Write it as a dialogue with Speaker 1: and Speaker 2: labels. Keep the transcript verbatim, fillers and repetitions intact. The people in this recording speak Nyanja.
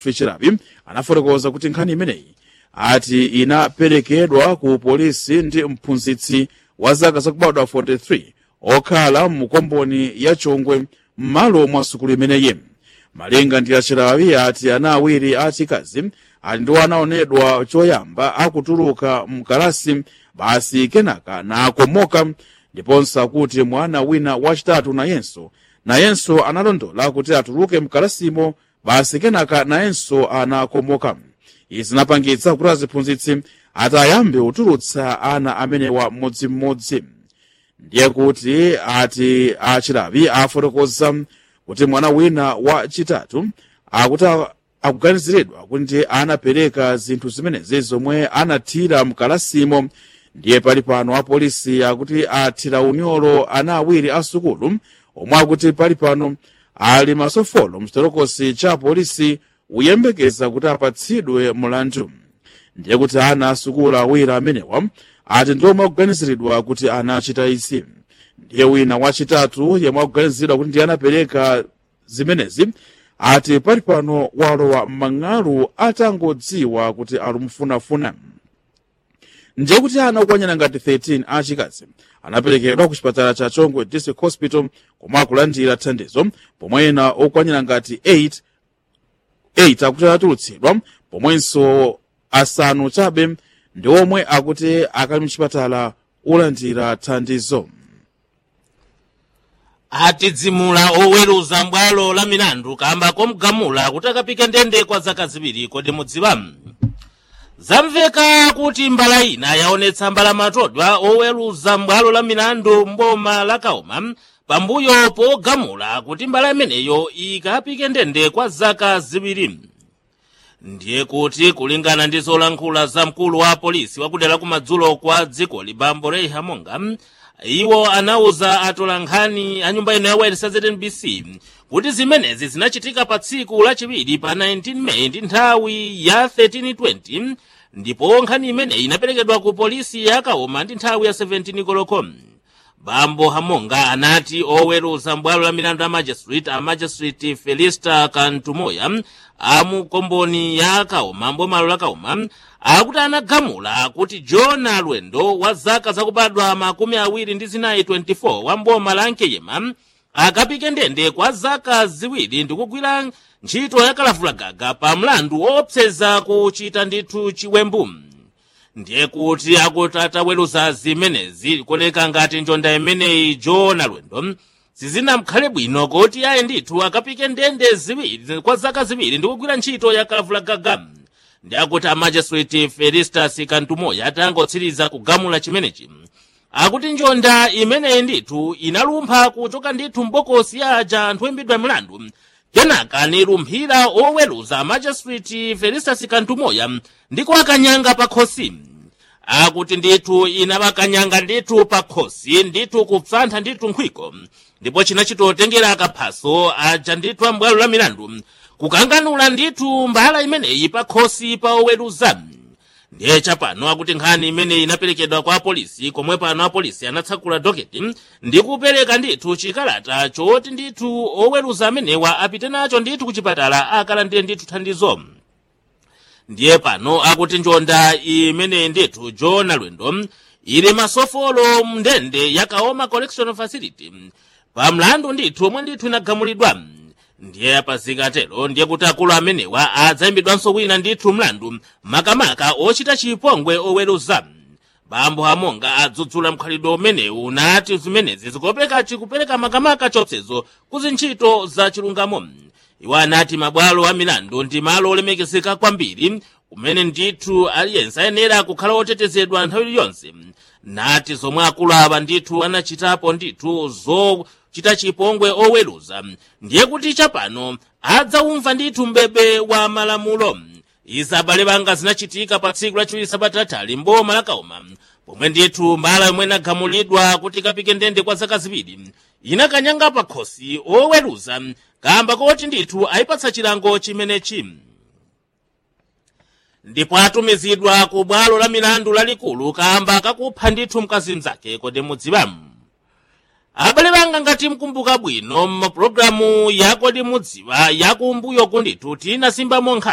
Speaker 1: Chirabi anafotokoza kuti nkhani imeneyi ati inaperekedwa ku polisi ndi mphunzitsi wa zaka zakubadwa forty-three okhala mukomboni ya Chongwe m'malo mwa sukulu imeneyi. Malinga ndi Chirabi ati ana awiri achikazi ali ndiwo anaonedwa choyamba akutuluka mkalasi basi kenaka nakomoka, ndiponso akuti mwana wina wachitatu nayenso nayenso analondola kuti atuluke mkalasimo basi kenaka nayenso anakomoka. Izi zinapangitsa kuti aziphunzitsi atayambe kutulutsa ana amenewa mmodzimmodzi. Ndiye kuti ati Chirabi afotokoza kuti mwana wina wachitatu akuti akuganiziridwa kuti anapereka zinthu zimenezi zomwe anathira mkalasimo. Ndiye pali pano apolisi akuti athira unyolo ana awiri asukulu omwe akuti pali pano ali masofolo mchitolokosi cha polisi uyembekeza kuti apatsidwe mulandu. Ndiye kuti ana asukulu awiri amenewa ati ndiomwe akuganiziridwa kuti anachita izi. Ndiye wina wachitatu yemwe akuganiziridwa kuti ndiye anapereka zimenezi ati pali pano walowa m'mang'alu atangodziwa kuti alumfunafuna. Ndiye kuti ana okwanira ngati thirteen achikazi anaperekedwa ku chipatala cha Chongwe District Hospital komwe akulandira thandizo, pomwe ena okwanira ngati eight akuti atulutsidwa, pomwenso asanu chabe ndi omwe akuti akali mchipatala ulandira thandizo.
Speaker 2: Atidzimula oweruza mbwalo la milandu kamba komgamula kuti akapike ndende kwa zaka ziwiri. Kodi mudziwa zamveka kuti mbala ina yaonetsa mbala matodwa oweruza mbwalo la milandu mboma la Kaoma pambuyo pogamula kuti mbala imeneyo ikapike ndende kwa zaka ziwiri. Ndiye kuti kulingana ndi zolankhula za mkulu wa polisi wakudera kumadzulo kwa dziko Libambo Ray Hamonga, iwo anauza atolankhani a nyumba ino ya Wales Z N B C kuti zimenezi zinachitika pa tsiku lachiwiri pa nineteen May ndi nthawi ya thirteen twenty, ndipo nkhani imene inaperekedwa ku polisi ya Kaoma ndi nthawi ya seventeen koloko. Bambo Hamonga anati oweruza mbwalo la milandu a magistrate a magistrate Felista Kantumoya amukomboni ya Kaoma mbomalo la Kaoma akuti anagamula kuti John Alwendo wa zaka zakubadwa makumi awiri ndi zinayi twenty-four wa mboma la Nkeyema akapike ndende kwa zaka ziwiri ndi kugwira ntchito ya kalavulagaga pa mlandu woopseza kuchita ndithu chiwembu. Ndiye kuti akuti ataweruza zimenezi kuoneka ngati njonda imeneyi John Alwendo sizinamkhale bwino kuti ayi ndithu akapike ndende ziwiri kwa zaka ziwiri ndi kugwira ntchito ya kalavulagaga. Ndiye akuti a magistrate Felistas Kantumoya atangotsiriza kugamula chimenechi akuti njonda imeneyi ndithu inalumpha kuchoka ndithu mbokosi ya aja anthu oyimbidwa milandu, kenaka nilumphira oweruza magistrate Felistas Kantumoya ndiko akanyanga pa khosi. Akuti ndithu inabakanyanga ndithu pa khosi ndithu kupsantha ndithu nkhwiko, ndipo chinachitotengera akaphaso aja ndithu ambwalo la milandu kukanganula ndithu mbala imeneyi pa khosi pa oweruza. Ndiye chapano akuti nkhani imeneyi inaperekedwa kwa polisi, komwe pano apolisi anatsakula doketi ndi kupereka ndithu chikalata choti ndithu oweruza amenewa apite nacho ndithu kuchipatala akalandire ndithu thandizo. Ndiye pano akuti njonda imeneyi ndithu John Alwendo ili masofolo mndende ya Kaoma Correctional Facility pa mlandu ndithu omwe ndithu inagamulidwa. Ndiye apazikatero ndiye kuti akulu amenewa adzayimbidwanso wina ndithu mlandu makamaka ochita chipongwe oweruza. Bambo Hamonga adzudzula mkhalidwe umenewu nati zimenezi zikopeka chikupereka makamaka chopsezo kuzintchito za chilungamo. Iwo anati mabwalo a milandu ndi malo olemekezeka kwambiri kumene ndithu aliyense ayenera kukhala otetezedwa nthawi iliyonse. Nati zomwe akulu aba ndithu anachitapo ndithu zo chita chipongwe oweruza ndiye kuti chapano adzaumva ndithu mbebe wa malamulo. Izi abale banga zinachitika pa tsiku lachiwiri sabata latali mboma la Kaoma, pomwe ndithu mbala yomwe inagamulidwa kuti ikapike ndende kwa zaka ziwiri inakanyanga pa khosi oweruza kamba koti ndithu ayipatsa chilango chimenechi. Ndipo atumizidwa ku bwalo la milandu lalikulu kamba kakupha ndithu mkazi mzake. Kodi mudziwa abale banga ngati mkumbuka bwino mu programu yako ndi mudziwa yakumbuyo kundithu tina simba monkhani